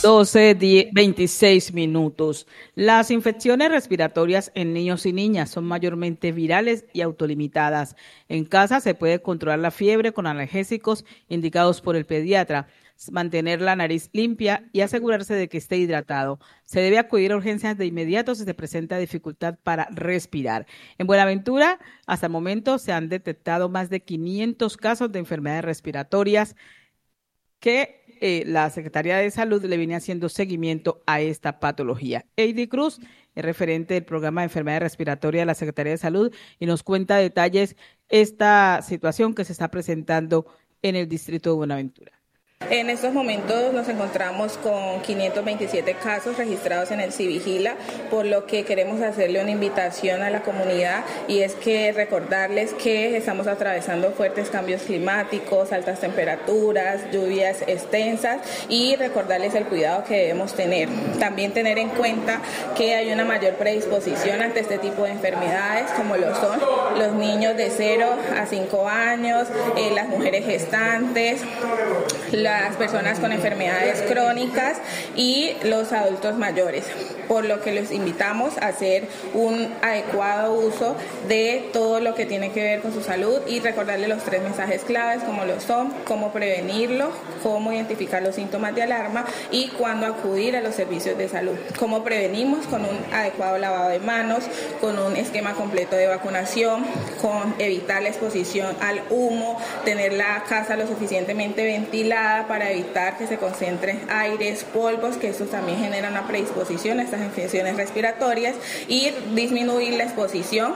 26 minutos. Las infecciones respiratorias en niños y niñas son mayormente virales y autolimitadas. En casa se puede controlar la fiebre con analgésicos indicados por el pediatra, mantener la nariz limpia y asegurarse de que esté hidratado. Se debe acudir a urgencias de inmediato si se presenta dificultad para respirar. En Buenaventura, hasta el momento se han detectado más de 500 casos de enfermedades respiratorias que la Secretaría de Salud le viene haciendo seguimiento a esta patología. Heidi Cruz es referente del programa de enfermedades respiratorias de la Secretaría de Salud y nos cuenta detalles esta situación que se está presentando en el distrito de Buenaventura. En estos momentos nos encontramos con 527 casos registrados en el Civigila, por lo que queremos hacerle una invitación a la comunidad y es que recordarles que estamos atravesando fuertes cambios climáticos, altas temperaturas, lluvias extensas y recordarles el cuidado que debemos tener. También tener en cuenta que hay una mayor predisposición ante este tipo de enfermedades como lo son los niños de 0 a 5 años, las mujeres gestantes, las personas con enfermedades crónicas y los adultos mayores, por lo que los invitamos a hacer un adecuado uso de todo lo que tiene que ver con su salud y recordarle los 3 mensajes claves como lo son, cómo prevenirlo, cómo identificar los síntomas de alarma y cuándo acudir a los servicios de salud. Cómo prevenimos con un adecuado lavado de manos, con un esquema completo de vacunación, con evitar la exposición al humo, tener la casa lo suficientemente ventilada para evitar que se concentren aires, polvos, que estos también generan una predisposición a estas infecciones respiratorias y disminuir la exposición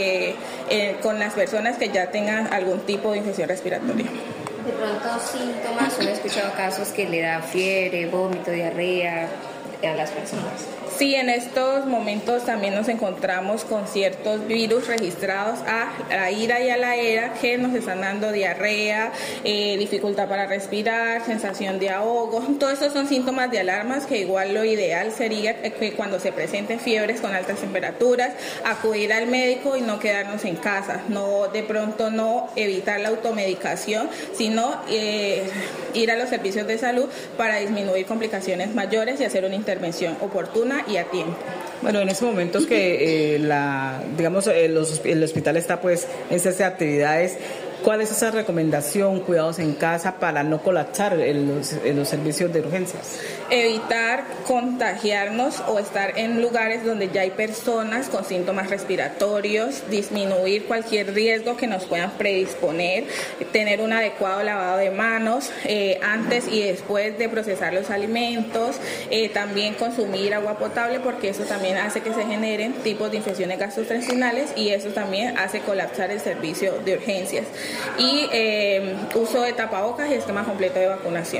con las personas que ya tengan algún tipo de infección respiratoria. De pronto síntomas, he escuchado casos que le da fiebre, vómito, diarrea a las personas. Sí, en estos momentos también nos encontramos con ciertos virus registrados a la IRA y a la ERA que nos están dando diarrea, dificultad para respirar, sensación de ahogo. Todos estos son síntomas de alarmas que igual lo ideal sería que cuando se presenten fiebres con altas temperaturas, acudir al médico y no quedarnos en casa. No, de pronto no evitar la automedicación, sino ir a los servicios de salud para disminuir complicaciones mayores y hacer una intervención oportuna y a tiempo. Bueno, en estos momentos que el hospital está pues en esas actividades, ¿cuál es esa recomendación, cuidados en casa para no colapsar en los servicios de urgencias? Evitar contagiarnos o estar en lugares donde ya hay personas con síntomas respiratorios, disminuir cualquier riesgo que nos puedan predisponer, tener un adecuado lavado de manos antes y después de procesar los alimentos, también consumir agua potable porque eso también hace que se generen tipos de infecciones gastrointestinales y eso también hace colapsar el servicio de urgencias. Y uso de tapabocas y esquema completo de vacunación.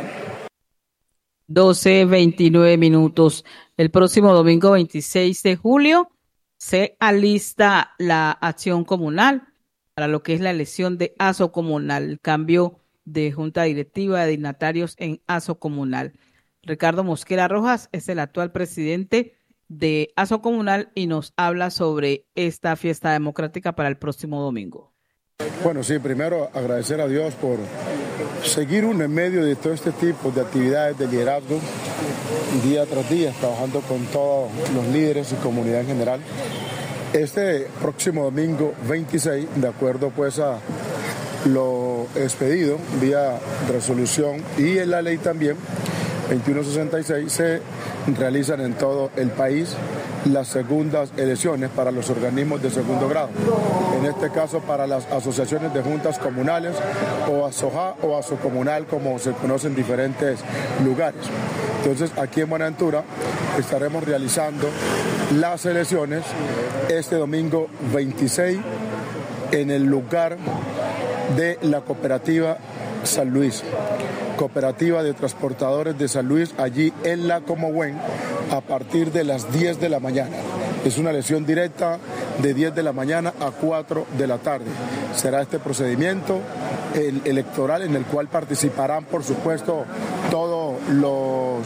12:29 minutos. El próximo domingo 26 de julio se alista la acción comunal para lo que es la elección de ASO Comunal, el cambio de junta directiva de dignatarios en ASO Comunal. Ricardo Mosquera Rojas es el actual presidente de ASO Comunal y nos habla sobre esta fiesta democrática para el próximo domingo. Bueno, sí, primero agradecer a Dios por seguir uno en medio de todo este tipo de actividades de liderazgo, día tras día, trabajando con todos los líderes y comunidad en general. Este próximo domingo 26, de acuerdo pues a lo expedido vía resolución y en la ley también, 2166, se realizan en todo el país las segundas elecciones para los organismos de segundo grado. En este caso para las asociaciones de juntas comunales o ASOJA o ASOComunal como se conoce en diferentes lugares. Entonces aquí en Buenaventura estaremos realizando las elecciones este domingo 26 en el lugar de la cooperativa San Luis, cooperativa de transportadores de San Luis, allí en la Comahue, a partir de las 10 de la mañana. Es una elección directa de 10 de la mañana a 4 de la tarde. Será este procedimiento electoral en el cual participarán, por supuesto, todo los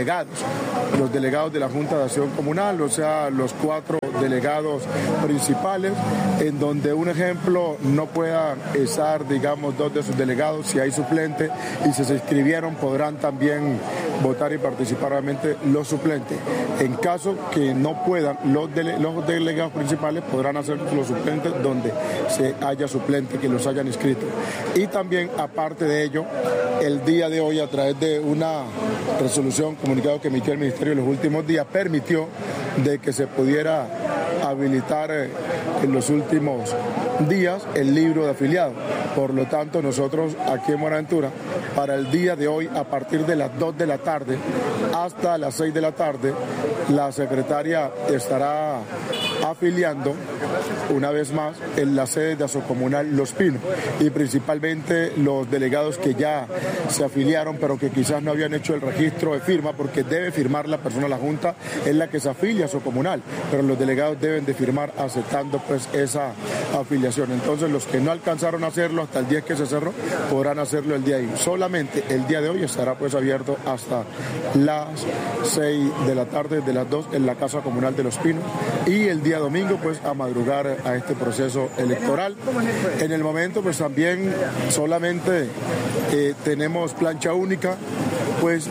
delegados de la Junta de Acción Comunal, o sea, los 4 delegados principales, en donde un ejemplo no pueda estar, digamos, 2 de sus delegados, si hay suplente y si se inscribieron podrán también votar y participar realmente los suplentes. En caso que no puedan, los delegados principales podrán hacer los suplentes donde se haya suplente que los hayan inscrito. Y también, aparte de ello, el día de hoy, a través de una resolución, comunicado que emitió el Ministerio en los últimos días, permitió de que se pudiera habilitar en los últimos días el libro de afiliados. Por lo tanto, nosotros aquí en Buenaventura, para el día de hoy, a partir de las 2 de la tarde hasta las 6 de la tarde, la secretaria estará afiliando una vez más en la sede de Asocomunal Los Pinos, y principalmente los delegados que ya se afiliaron pero que quizás no habían hecho el registro de firma, porque debe firmar la persona, la Junta es la que se afilia a Asocomunal, pero los delegados deben de firmar aceptando pues esa afiliación. Entonces los que no alcanzaron a hacerlo hasta el día que se cerró podrán hacerlo el día de hoy. Solamente el día de hoy estará pues abierto hasta las 6 de la tarde, de las 2 en la Casa Comunal de Los Pinos, y el día domingo pues a madrugar a este proceso electoral. En el momento pues también solamente tenemos plancha única, pues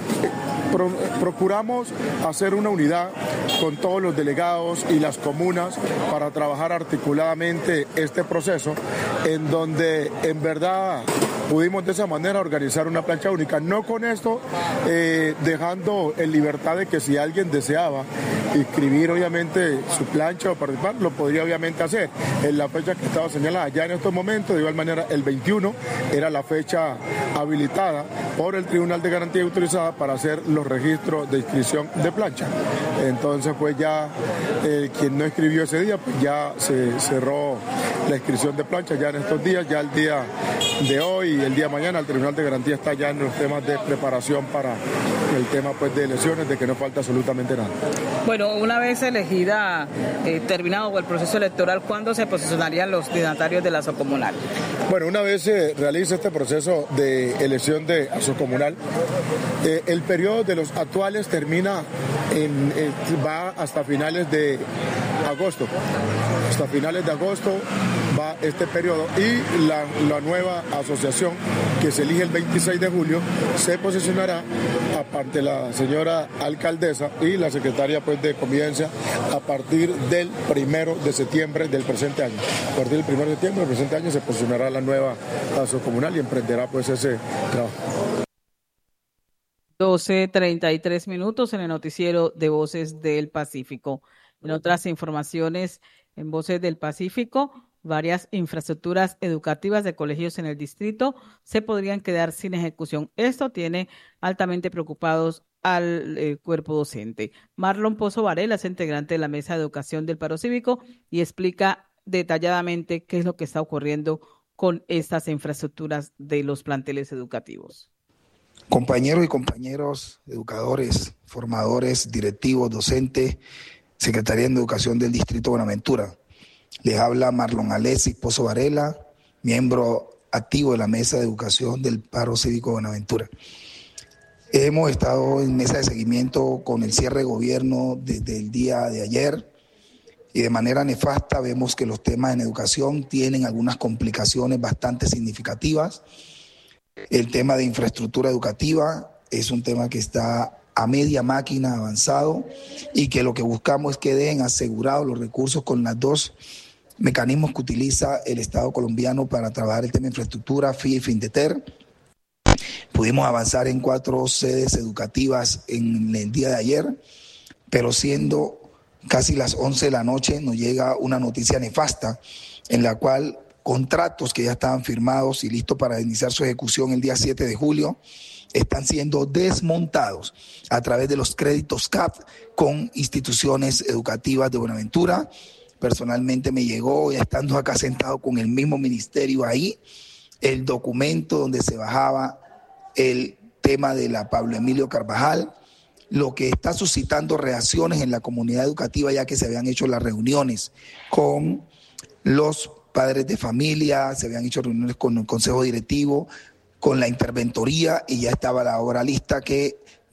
procuramos hacer una unidad con todos los delegados y las comunas para trabajar articuladamente este proceso, en donde en verdad pudimos de esa manera organizar una plancha única, no con esto dejando en libertad de que si alguien deseaba inscribir obviamente su plancha o participar, lo podría obviamente hacer en la fecha que estaba señalada. Ya en estos momentos, de igual manera, el 21 era la fecha habilitada por el Tribunal de Garantía y Autorizada para hacer los registros de inscripción de plancha. Entonces pues ya quien no escribió ese día, pues ya se cerró la inscripción de plancha ya en estos días. Ya el día de hoy y el día de mañana el Tribunal de Garantía está ya en los temas de preparación para el tema pues de elecciones, de que no falta absolutamente nada. Bueno, una vez elegida, terminado el proceso electoral, ¿cuándo se posicionarían los dignatarios de la Asocomunal? Bueno, una vez se realiza este proceso de elección de Asocomunal, el periodo de los actuales termina, va hasta finales de agosto. Hasta finales de agosto va este periodo, y la nueva asociación que se elige el 26 de julio se posicionará aparte la señora alcaldesa y la secretaria pues de Convivencia a partir del 1 de septiembre del presente año. A partir del 1 de septiembre del presente año se posicionará la nueva Asocomunal y emprenderá pues ese trabajo. 12:33 en el noticiero de Voces del Pacífico. En otras informaciones, en Voces del Pacífico, varias infraestructuras educativas de colegios en el distrito se podrían quedar sin ejecución. Esto tiene altamente preocupados al cuerpo docente. Marlon Pozo Varela es integrante de la Mesa de Educación del Paro Cívico y explica detalladamente qué es lo que está ocurriendo con estas infraestructuras de los planteles educativos. Compañeros y compañeros, educadores, formadores, directivos, docentes, Secretaría de Educación del Distrito de Buenaventura. Les habla Marlon Alexis Pozo Varela, miembro activo de la Mesa de Educación del Paro Cívico de Buenaventura. Hemos estado en mesa de seguimiento con el cierre de gobierno desde el día de ayer y de manera nefasta vemos que los temas en educación tienen algunas complicaciones bastante significativas. El tema de infraestructura educativa es un tema que está a media máquina avanzado y que lo que buscamos es que den asegurados los recursos con los dos mecanismos que utiliza el Estado colombiano para trabajar el tema de infraestructura, FIA y FINDETER. Pudimos avanzar en 4 sedes educativas en el día de ayer, pero siendo casi las 11 de la noche nos llega una noticia nefasta en la cual contratos que ya estaban firmados y listos para iniciar su ejecución el día 7 de julio están siendo desmontados a través de los créditos CAP con instituciones educativas de Buenaventura. Personalmente me llegó, ya estando acá sentado con el mismo ministerio ahí, el documento donde se bajaba el tema de la Pablo Emilio Carvajal, lo que está suscitando reacciones en la comunidad educativa, ya que se habían hecho las reuniones con los padres de familia, se habían hecho reuniones con el consejo directivo, con la interventoría, y ya estaba la hora lista que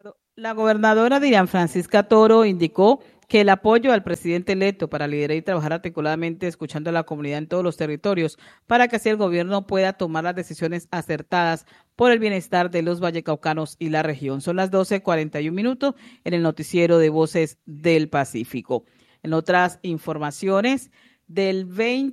La gobernadora Dirian Francisca Toro indicó que el apoyo al presidente electo para liderar y trabajar articuladamente escuchando a la comunidad en todos los territorios para que así el gobierno pueda tomar las decisiones acertadas por el bienestar de los vallecaucanos y la región. Son las 12:41 en el noticiero de Voces del Pacífico. En otras informaciones, del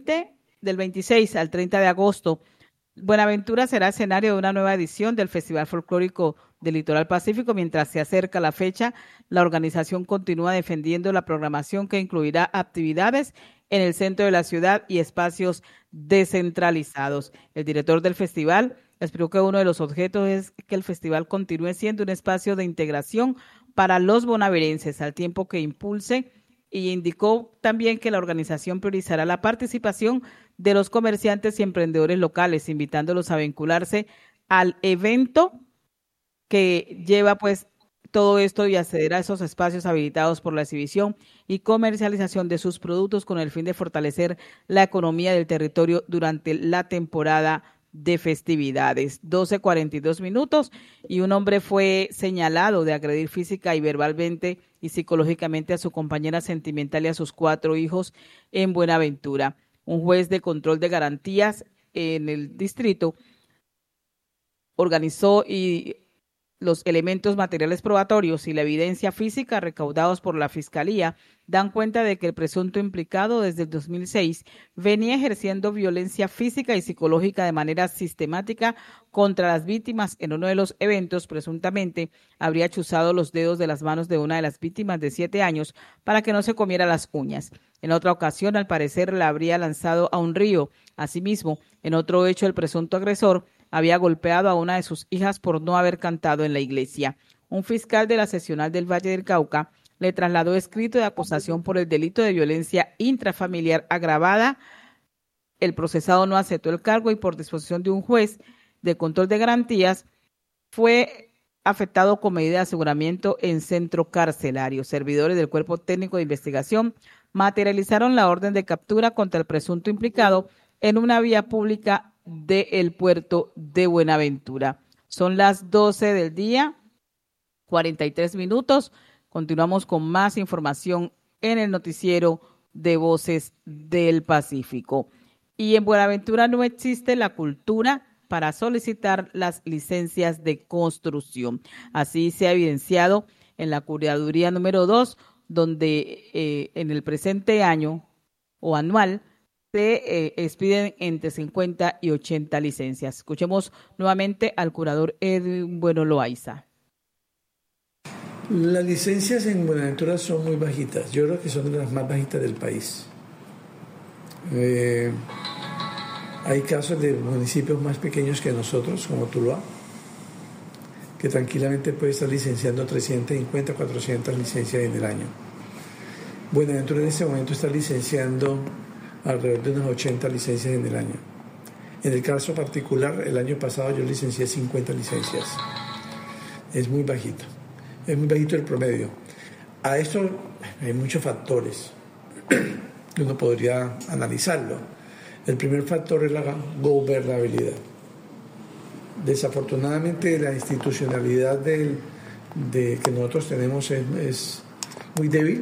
26 al 30 de agosto, Buenaventura será escenario de una nueva edición del Festival Folclórico del Litoral Pacífico. Mientras se acerca la fecha, la organización continúa defendiendo la programación que incluirá actividades en el centro de la ciudad y espacios descentralizados. El director del festival explicó que uno de los objetos es que el festival continúe siendo un espacio de integración para los bonaverenses, al tiempo que impulse, y indicó también que la organización priorizará la participación de los comerciantes y emprendedores locales, invitándolos a vincularse al evento que lleva pues todo esto y acceder a esos espacios habilitados por la exhibición y comercialización de sus productos con el fin de fortalecer la economía del territorio durante la temporada de festividades. 12:42 y un hombre fue señalado de agredir física y verbalmente y psicológicamente a su compañera sentimental y a sus 4 hijos en Buenaventura. Un juez de control de garantías en el distrito organizó y los elementos materiales probatorios y la evidencia física recaudados por la Fiscalía dan cuenta de que el presunto implicado desde el 2006 venía ejerciendo violencia física y psicológica de manera sistemática contra las víctimas. En uno de los eventos, presuntamente, habría chuzado los dedos de las manos de una de las víctimas de 7 años para que no se comiera las uñas. En otra ocasión, al parecer, la habría lanzado a un río. Asimismo, en otro hecho, el presunto agresor había golpeado a una de sus hijas por no haber cantado en la iglesia. Un fiscal de la seccional del Valle del Cauca le trasladó escrito de acusación por el delito de violencia intrafamiliar agravada. El procesado no aceptó el cargo y por disposición de un juez de control de garantías fue afectado con medida de aseguramiento en centro carcelario. Servidores del Cuerpo Técnico de Investigación materializaron la orden de captura contra el presunto implicado en una vía pública del puerto de Buenaventura. Son las 12:43. Continuamos con más información en el noticiero de Voces del Pacífico. Y en Buenaventura no existe la cultura para solicitar las licencias de construcción. Así se ha evidenciado en la curaduría número 2, donde en el presente año o anual se expiden entre 50 y 80 licencias. Escuchemos nuevamente al curador Edwin Bueno Loaiza. Las licencias en Buenaventura son muy bajitas. Yo creo que son de las más bajitas del país. Hay casos de municipios más pequeños que nosotros, como Tuluá, que tranquilamente puede estar licenciando 350, 400 licencias en el año. Buenaventura en este momento está licenciando alrededor de unas 80 licencias en el año. En el caso particular, el año pasado yo licencié 50 licencias. Es muy bajito el promedio. A esto hay muchos factores que uno podría analizarlo. El primer factor es la gobernabilidad. Desafortunadamente la institucionalidad que nosotros tenemos es muy débil.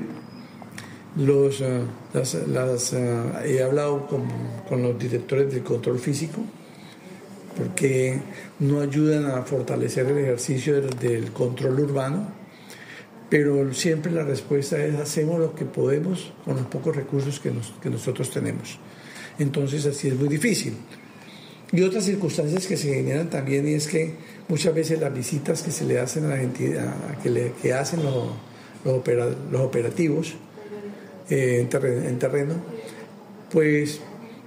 He hablado con los directores del control físico porque no ayudan a fortalecer el ejercicio del control urbano, pero siempre la respuesta es: hacemos lo que podemos con los pocos recursos que nosotros tenemos. Entonces así es muy difícil. Y otras circunstancias que se generan también es que muchas veces las visitas que se le hacen a la entidad, que hacen los operativos en terreno, pues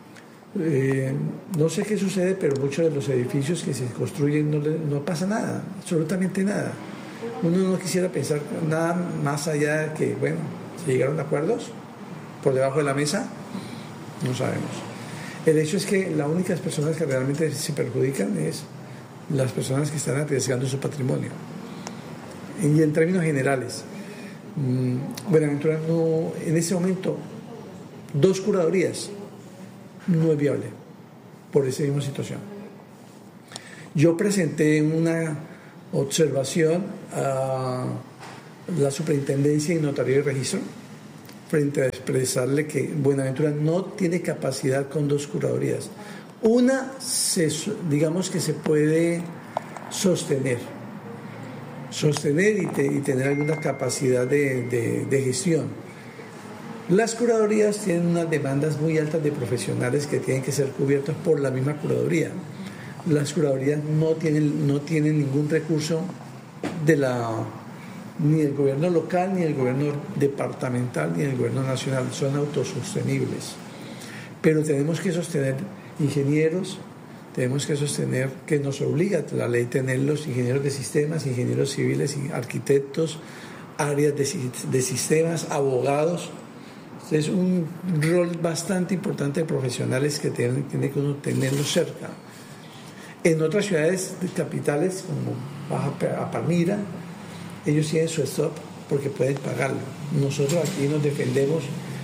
no sé qué sucede, pero muchos de los edificios que se construyen no pasa nada, absolutamente nada. Uno no quisiera pensar nada más allá de que, bueno, se llegaron a acuerdos por debajo de la mesa, no sabemos. El hecho es que las únicas personas que realmente se perjudican es las personas que están arriesgando su patrimonio. Y en términos generales, Buenaventura no, en ese momento, 2 curadurías no es viable por esa misma situación. Yo presenté observación a la superintendencia y notaría de registro frente a expresarle que Buenaventura no tiene capacidad con 2 curadurías. Una, digamos que se puede sostener y tener alguna capacidad de gestión. Las curadurías tienen unas demandas muy altas de profesionales que tienen que ser cubiertos por la misma curaduría. Las curadurías no tienen ningún recurso ni del gobierno local, ni del gobierno departamental, ni del gobierno nacional. Son autosostenibles. Pero tenemos que sostener ingenieros, tenemos que sostener que nos obliga la ley a tener los ingenieros de sistemas, ingenieros civiles, arquitectos, áreas de sistemas, abogados. Es un rol bastante importante de profesionales que tiene que uno tenerlos cerca. En otras ciudades capitales, como Baja Palmira, ellos tienen su stop porque pueden pagarlo. Nosotros aquí nos defendemos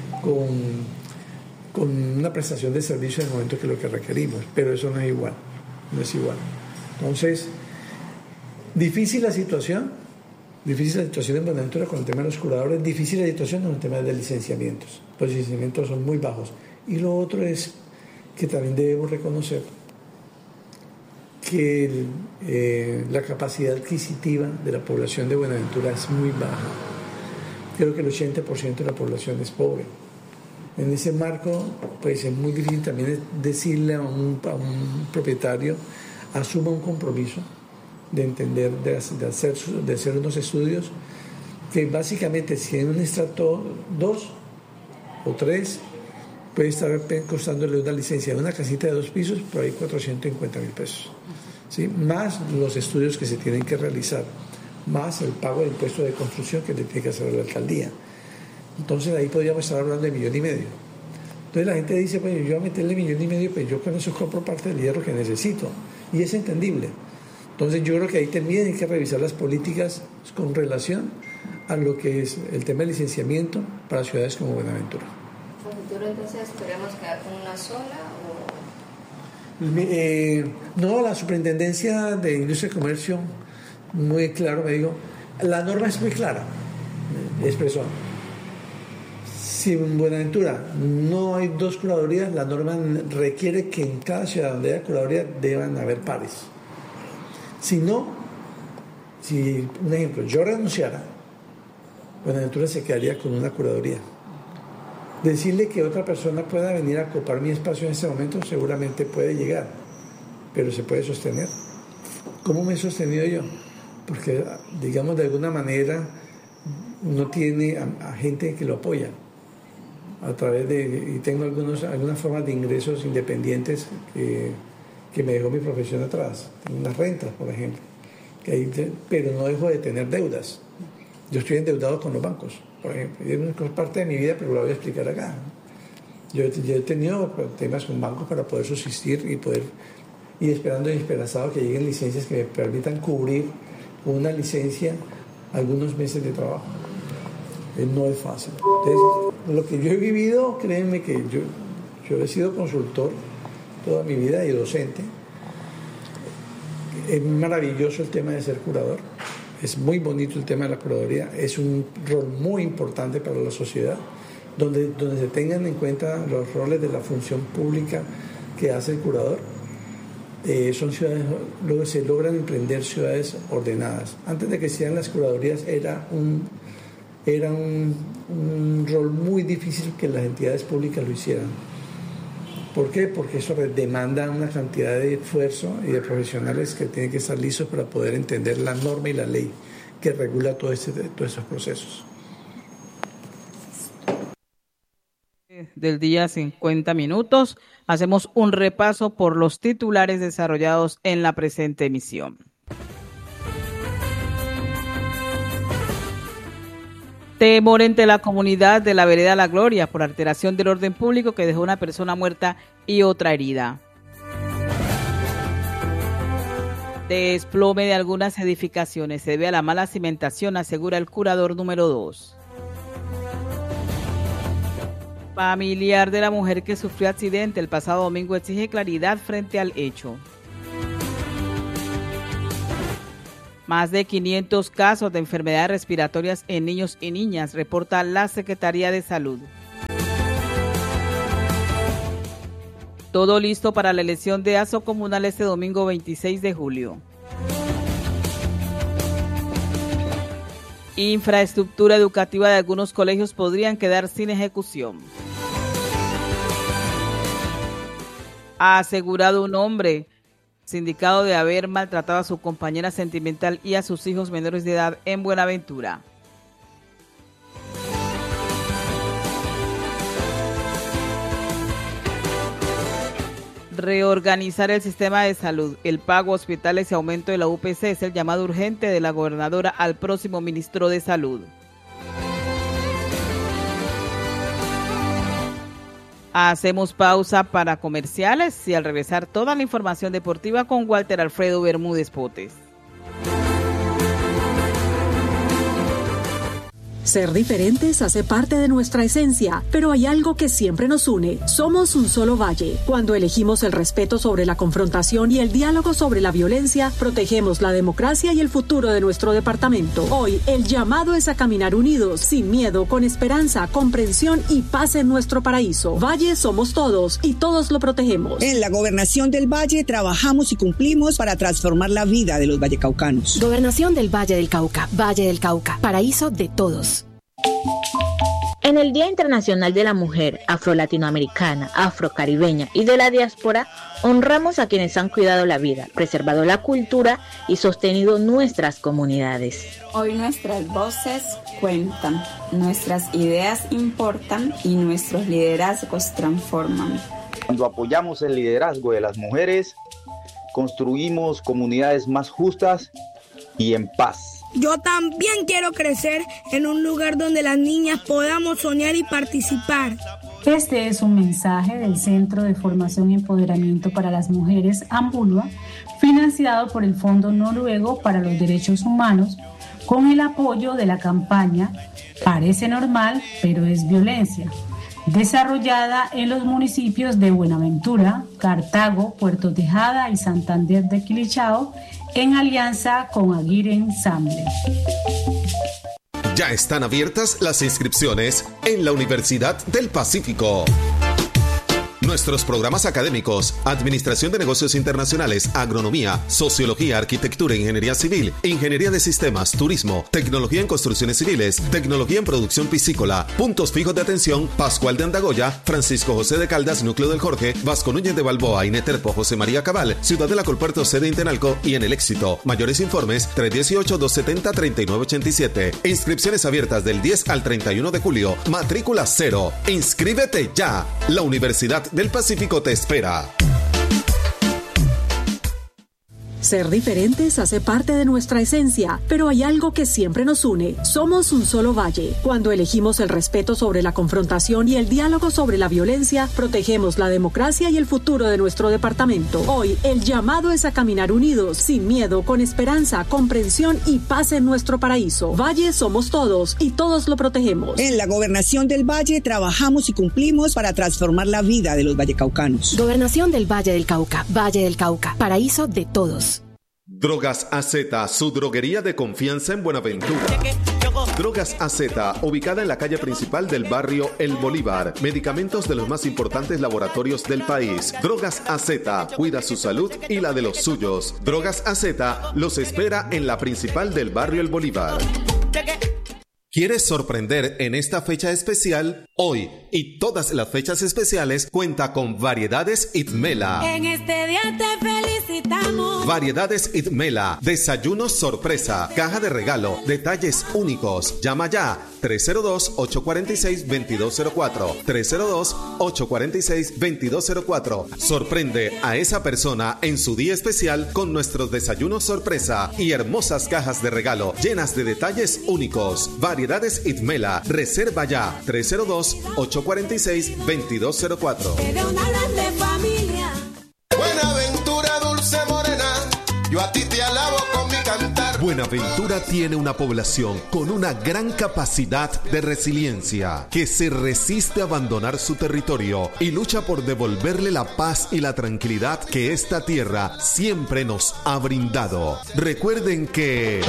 con una prestación de servicio en el momento que lo que requerimos, pero eso no es igual. Entonces, difícil la situación en Buenaventura con el tema de los curadores, difícil la situación con el tema de licenciamientos. Los licenciamientos son muy bajos. Y lo otro es que también debemos reconocer que la capacidad adquisitiva de la población de Buenaventura es muy baja. Creo que el 80% de la población es pobre. En ese marco, pues es muy difícil también decirle a un propietario, asuma un compromiso de entender, de hacer unos estudios que básicamente si en un estrato 2 o 3 puede estar costándole una licencia de una casita de 2 pisos por ahí 450,000 pesos, ¿sí? Más los estudios que se tienen que realizar, más el pago de impuesto de construcción que le tiene que hacer a la alcaldía. Entonces ahí podríamos estar hablando de 1,5 millones. Entonces la gente dice, pues yo voy a meterle 1,5 millones, pues yo con eso compro parte del hierro que necesito. Y es entendible. Entonces yo creo que ahí también hay que revisar las políticas con relación a lo que es el tema del licenciamiento para ciudades como Buenaventura. ¿Futuro entonces esperemos quedar con una sola o...? No, la Superintendencia de Industria y Comercio, muy claro, me digo, la norma es muy clara, expresó. Si en Buenaventura no hay 2 curadurías, la norma requiere que en cada ciudad donde haya curaduría deban haber pares. Si no, un ejemplo, yo renunciara, Buenaventura se quedaría con una curaduría. Decirle que otra persona pueda venir a ocupar mi espacio en este momento seguramente puede llegar, pero se puede sostener. ¿Cómo me he sostenido yo? Porque, digamos, de alguna manera uno tiene a gente que lo apoya a través y tengo algunas formas de ingresos independientes que me dejó mi profesión atrás. Tengo unas rentas, por ejemplo, pero no dejo de tener deudas. Yo estoy endeudado con los bancos, por ejemplo. Es parte de mi vida, pero lo voy a explicar acá. Yo he tenido temas con bancos para poder subsistir y esperando y esperanzado que lleguen licencias que me permitan cubrir una licencia algunos meses de trabajo. No es fácil. Entonces, lo que yo he vivido, créanme que yo he sido consultor toda mi vida y docente. Es maravilloso el tema de ser curador. Es muy bonito el tema de la curaduría. Es un rol muy importante para la sociedad, donde se tengan en cuenta los roles de la función pública que hace el curador. Son ciudades, luego se logran emprender ciudades ordenadas. Antes de que se hicieran las curadurías era un rol muy difícil que las entidades públicas lo hicieran. ¿Por qué? Porque eso demanda una cantidad de esfuerzo y de profesionales que tienen que estar listos para poder entender la norma y la ley que regula todos esos procesos. Del día 50 minutos, hacemos un repaso por los titulares desarrollados en la presente emisión. Temor entre la comunidad de la vereda La Gloria por alteración del orden público que dejó una persona muerta y otra herida. Desplome de algunas edificaciones se debe a la mala cimentación, asegura el curador número 2. Familiar de la mujer que sufrió accidente el pasado domingo exige claridad frente al hecho. Más de 500 casos de enfermedades respiratorias en niños y niñas, reporta la Secretaría de Salud. Todo listo para la elección de ASO comunal este domingo 26 de julio. Infraestructura educativa de algunos colegios podrían quedar sin ejecución. Ha asegurado un hombre sindicado de haber maltratado a su compañera sentimental y a sus hijos menores de edad en Buenaventura. Reorganizar el sistema de salud, el pago a hospitales y aumento de la UPC es el llamado urgente de la gobernadora al próximo ministro de Salud. Hacemos pausa para comerciales y al regresar toda la información deportiva con Walter Alfredo Bermúdez Potes. Ser diferentes hace parte de nuestra esencia, pero hay algo que siempre nos une. Somos un solo valle. Cuando elegimos el respeto sobre la confrontación y el diálogo sobre la violencia, protegemos la democracia y el futuro de nuestro departamento. Hoy, el llamado es a caminar unidos, sin miedo, con esperanza, comprensión y paz en nuestro paraíso. Valle somos todos y todos lo protegemos. En la Gobernación del Valle trabajamos y cumplimos para transformar la vida de los vallecaucanos. Gobernación del Valle del Cauca, paraíso de todos. En el Día Internacional de la Mujer Afro-Latinoamericana, Afro-Caribeña y de la Diáspora, honramos a quienes han cuidado la vida, preservado la cultura y sostenido nuestras comunidades. Hoy nuestras voces cuentan, nuestras ideas importan y nuestros liderazgos transforman. Cuando apoyamos el liderazgo de las mujeres, construimos comunidades más justas y en paz. Yo también quiero crecer en un lugar donde las niñas podamos soñar y participar. Este es un mensaje del Centro de Formación y Empoderamiento para las Mujeres, Ambulua, financiado por el Fondo Noruego para los Derechos Humanos, con el apoyo de la campaña Parece Normal, pero es Violencia, desarrollada en los municipios de Buenaventura, Cartago, Puerto Tejada y Santander de Quilichao, en alianza con Aguirre Ensamble. Ya están abiertas las inscripciones en la Universidad del Pacífico. Nuestros programas académicos: Administración de Negocios Internacionales, Agronomía, Sociología, Arquitectura, Ingeniería Civil, Ingeniería de Sistemas, Turismo, Tecnología en Construcciones Civiles, Tecnología en Producción Piscícola. Puntos fijos de atención: Pascual de Andagoya, Francisco José de Caldas, Núcleo del Jorge, Vasco Núñez de Balboa, Ineterpo, José María Cabal, Ciudad de la Colpuerto, sede Intenalco y en El Éxito. Mayores informes: 318-270-3987. Inscripciones abiertas del 10 al 31 de julio. Matrícula cero. ¡Inscríbete ya! La Universidad del Pacífico te espera. Ser diferentes hace parte de nuestra esencia, pero hay algo que siempre nos une. Somos un solo valle. Cuando elegimos el respeto sobre la confrontación y el diálogo sobre la violencia, protegemos la democracia y el futuro de nuestro departamento. Hoy, el llamado es a caminar unidos, sin miedo, con esperanza, comprensión y paz en nuestro paraíso. Valle somos todos y todos lo protegemos. En la Gobernación del Valle trabajamos y cumplimos para transformar la vida de los vallecaucanos. Gobernación del Valle del Cauca, paraíso de todos. Drogas AZ, su droguería de confianza en Buenaventura. Drogas AZ, ubicada en la calle principal del barrio El Bolívar. Medicamentos de los más importantes laboratorios del país. Drogas AZ, cuida su salud y la de los suyos. Drogas AZ los espera en la principal del barrio El Bolívar. ¿Quieres sorprender en esta fecha especial? Hoy y todas las fechas especiales cuenta con Variedades Itmela. En este día te felicitamos. Variedades Itmela, desayunos sorpresa, caja de regalo, detalles únicos. Llama ya 302-846-2204. 302-846-2204. Sorprende a esa persona en su día especial con nuestros desayunos sorpresa y hermosas cajas de regalo llenas de detalles únicos. Variedades Itmela, reserva ya 302-846-2204. Buenaventura, dulce morena, yo a ti te alabo con mi cantar. Buenaventura tiene una población con una gran capacidad de resiliencia, que se resiste a abandonar su territorio y lucha por devolverle la paz y la tranquilidad que esta tierra siempre nos ha brindado. Recuerden que